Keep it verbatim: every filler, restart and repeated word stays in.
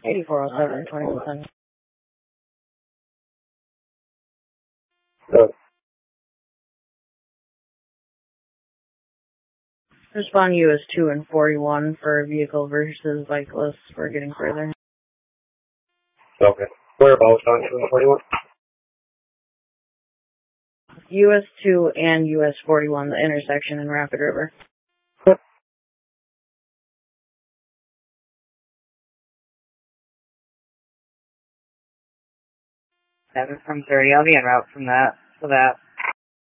eighty-four oh seven, twenty-one. Uh, Respond U S two and forty-one for vehicle versus bikeless. We're getting further. okay. Whereabouts on two and forty-one? U S two and U S forty-one, the intersection in Rapid River. seven from thirty. I'll be en route from that, for that.